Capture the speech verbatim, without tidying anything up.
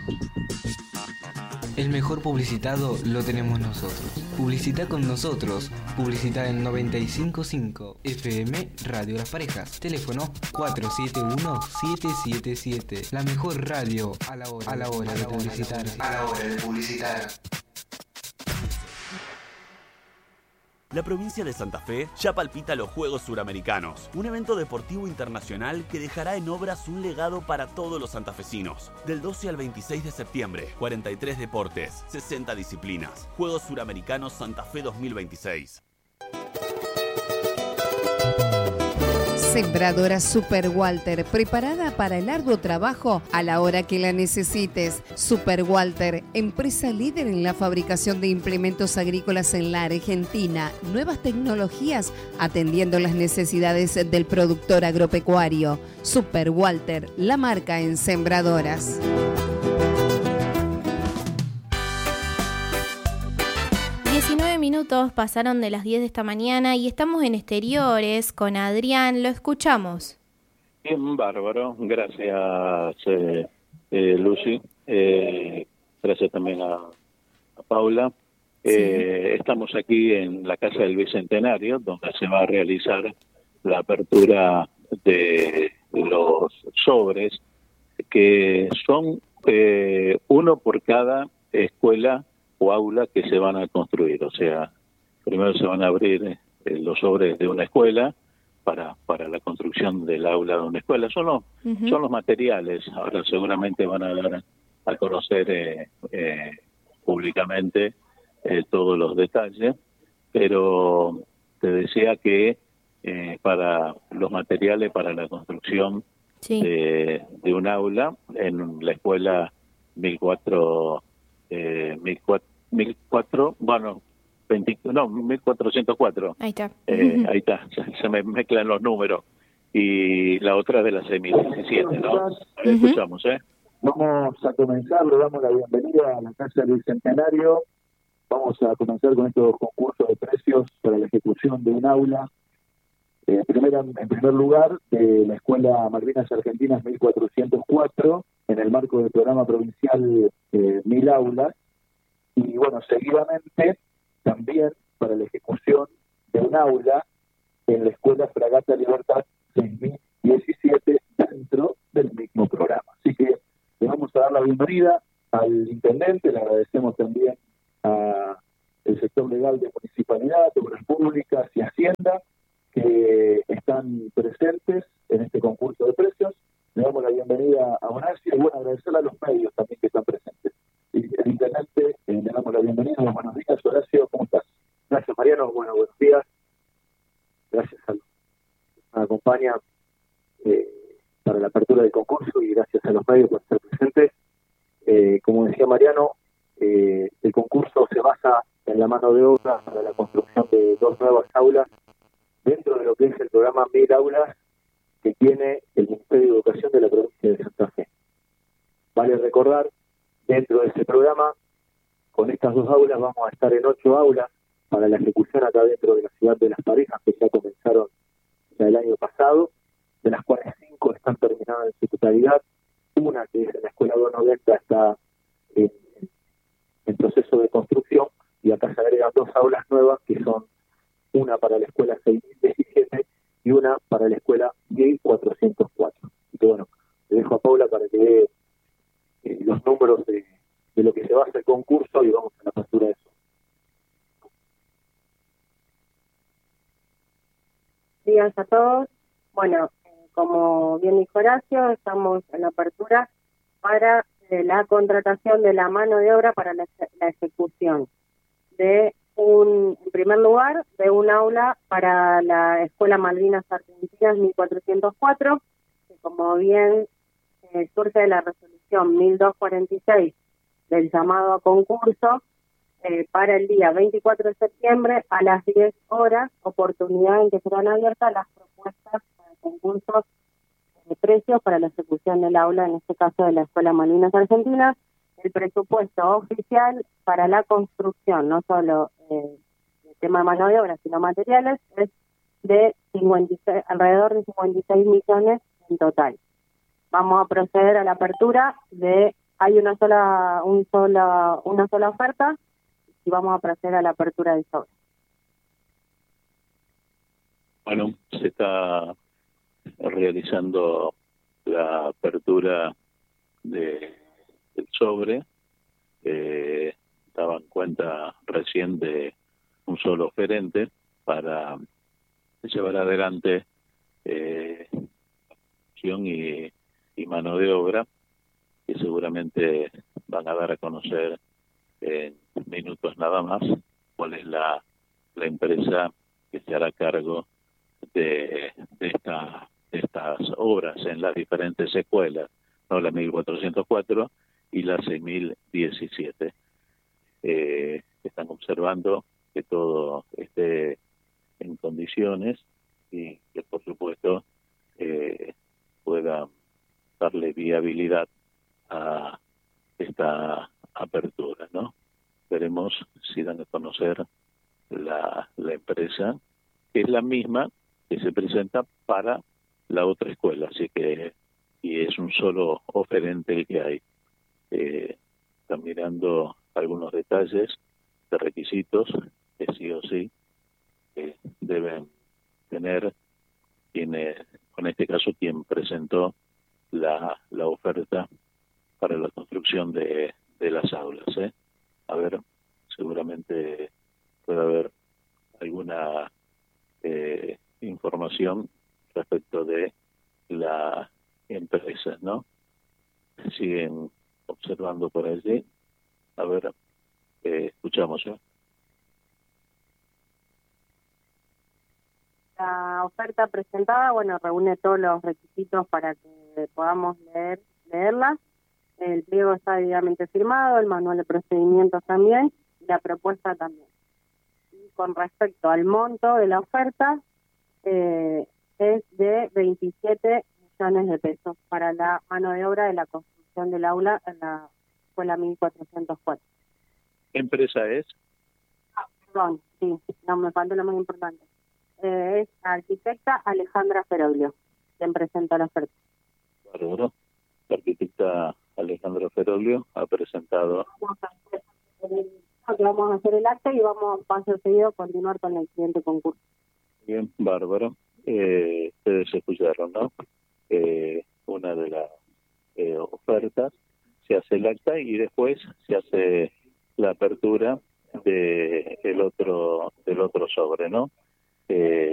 El mejor publicitado lo tenemos nosotros. Publicita con nosotros. Publicita en noventa y cinco punto cinco F M Radio Las Parejas. Teléfono cuatro siete uno siete siete siete. La mejor radio a la hora, a la hora de publicitar. A la hora de publicitar. La provincia de Santa Fe ya palpita los Juegos Suramericanos, un evento deportivo internacional que dejará en obras un legado para todos los santafesinos. Del doce al veintiséis de septiembre, cuarenta y tres deportes, sesenta disciplinas. Juegos Suramericanos Santa Fe dos mil veintiséis. Sembradora Super Walter, preparada para el arduo trabajo a la hora que la necesites. Super Walter, empresa líder en la fabricación de implementos agrícolas en la Argentina. Nuevas tecnologías atendiendo las necesidades del productor agropecuario. Super Walter, la marca en sembradoras. diecinueve minutos pasaron de las diez de esta mañana y estamos en Exteriores con Adrián. Lo escuchamos. Bien, bárbaro. Gracias, eh, eh, Lucy. Eh, gracias también a, a Paula. Eh, sí. Estamos aquí en la Casa del Bicentenario, donde se va a realizar la apertura de los sobres, que son eh, uno por cada escuela o aula que se van a construir. O sea, primero se van a abrir eh, los sobres de una escuela para para la construcción del aula de una escuela. Son los, uh-huh. son los materiales. Ahora seguramente van a dar a conocer eh, eh, públicamente eh, todos los detalles, pero te decía que eh, para los materiales para la construcción sí. de, de un aula en la escuela mil cuatro Eh, mil cuatro, bueno, veinte, no, mil cuatrocientos cuatro. Ahí está. Eh, ahí está, se, se me mezclan los números. Y la otra de la seis mil diecisiete, ¿no? Uh-huh. Escuchamos, ¿eh? Vamos a comenzar, le damos la bienvenida a la Casa del Bicentenario. Vamos a comenzar con estos concursos de precios para la ejecución de un aula. Eh, primero, en primer lugar, de la Escuela Malvinas Argentinas mil cuatrocientos cuatro, en el marco del programa provincial eh, Mil Aulas, y bueno, seguidamente también para la ejecución de un aula en la Escuela Fragata Libertad seis mil diecisiete dentro del mismo programa. Así que le vamos a dar la bienvenida al intendente, le agradecemos también al sector legal de Municipalidad, Obras Públicas y Hacienda, que están presentes en este concurso de precios. Le damos la bienvenida a Horacio y bueno, agradecerle a los medios también que están presentes. Y el intendente, eh, le damos la bienvenida. Buenos días, Horacio, ¿cómo estás? Gracias, Mariano. Bueno, buenos días. Gracias a los que nos acompañan eh, para la apertura del concurso y gracias a los medios por estar presentes. Eh, como decía Mariano, eh, el concurso se basa en la mano de obra para la construcción de dos nuevas aulas dentro de lo que es el programa Mil Aulas que tiene el Ministerio de Educación de la provincia de Santa Fe. Vale recordar, dentro de ese programa, con estas dos aulas vamos a estar en ocho aulas para la ejecución acá dentro de la ciudad de Las Parejas, que ya comenzaron ya el año pasado, de las cuales cinco están terminadas en su totalidad. Una, que es en la Escuela dos noventa, está en, en proceso de construcción, y acá se agregan dos aulas nuevas, que son una para la Escuela seis mil diecisiete y una para la Escuela mil cuatrocientos cuatro. Así que bueno, le dejo a Paula para que dé eh, los números de, de lo que se basa el concurso y vamos a la apertura de eso. Días a todos. Bueno, eh, como bien dijo Horacio, estamos en la apertura para eh, la contratación de la mano de obra para la, la ejecución de un, en primer lugar, de un aula para la Escuela Malvinas Argentinas mil cuatrocientos cuatro, que como bien eh, surge de la resolución mil doscientos cuarenta y seis del llamado a concurso, eh, para el día veinticuatro de septiembre a las diez horas, oportunidad en que serán abiertas las propuestas para concursos de precios para la ejecución del aula, en este caso de la Escuela Malvinas Argentinas. El presupuesto oficial para la construcción, no solo eh, el tema de mano de obra, sino materiales, es de cincuenta y seis, alrededor de cincuenta y seis millones en total. Vamos a proceder a la apertura de hay una sola, un sola, una sola oferta y vamos a proceder a la apertura del sobre. Bueno, se está realizando la apertura de, del sobre. Eh, daban cuenta recién de un solo oferente para llevar adelante eh, y, y mano de obra, que seguramente van a dar a conocer en minutos nada más cuál es la, la empresa que se hará cargo de, de, esta, de estas obras en las diferentes escuelas, no la mil cuatrocientos cuatro y la seis mil diecisiete. Eh, están observando que todo esté en condiciones y que por supuesto eh, pueda darle viabilidad a esta apertura, ¿no? Veremos si dan a conocer la, la empresa, que es la misma que se presenta para la otra escuela, así que y es un solo oferente el que hay. Eh, están mirando algunos detalles de requisitos que sí o sí eh, deben tener quienes, en este caso quien presentó la, la oferta para la construcción de, de las aulas. ¿eh? A ver, seguramente puede haber alguna eh, información respecto de la empresa, ¿no? Siguen observando por allí. A ver, eh, escuchamos, ¿eh? La oferta presentada, bueno, reúne todos los requisitos para que podamos leer leerla. El pliego está debidamente firmado, el manual de procedimientos también, y la propuesta también. Y con respecto al monto de la oferta, eh, es de veintisiete millones de pesos para la mano de obra de la construcción del aula en la escuela mil cuatrocientos cuatro. ¿Qué empresa es? Ah, perdón, sí, no me falta lo más importante. Eh, es arquitecta Alejandra Feroglio, quien presenta la oferta. Bárbaro. La arquitecta Alejandra Feroglio ha presentado. Vamos a hacer el, vamos a hacer el acta y vamos, paso seguido, a continuar con el siguiente concurso. Bien, bárbaro. Eh, ustedes escucharon, ¿no? Eh, una de las eh, ofertas, se hace el acta y después se hace la apertura de el otro del otro sobre, ¿no? Eh,